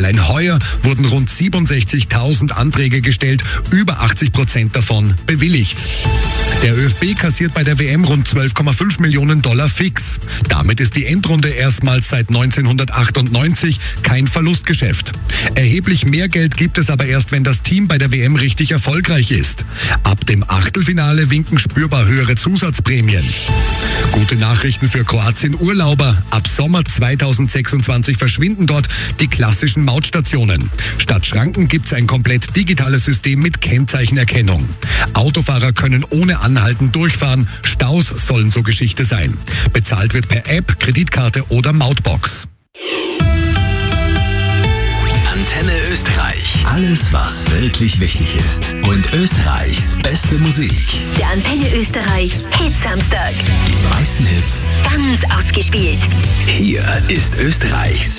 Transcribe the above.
Allein heuer wurden rund 67.000 Anträge gestellt, über 80% davon bewilligt. Der ÖFB kassiert bei der WM rund 12,5 Millionen $ fix. Damit ist die Endrunde erstmals seit 1998 kein Verlustgeschäft. Erheblich mehr Geld gibt es aber erst, wenn das Team bei der WM richtig erfolgreich ist. Ab dem Achtelfinale winken spürbar höhere Zusatzprämien. Gute Nachrichten für Kroatien-Urlauber. Ab Sommer 2026 verschwinden dort die klassischen Mautstationen. Statt Schranken gibt es ein komplett digitales System mit Kennzeichenerkennung. Autofahrer können ohne Anhalten durchfahren. Staus sollen so Geschichte sein. Bezahlt wird per App, Kreditkarte oder Mautbox. Antenne Österreich. Alles, was wirklich wichtig ist. Und Österreichs beste Musik. Der Antenne Österreich Hit-Samstag. Die meisten Hits. Ganz ausgespielt. Hier ist Österreichs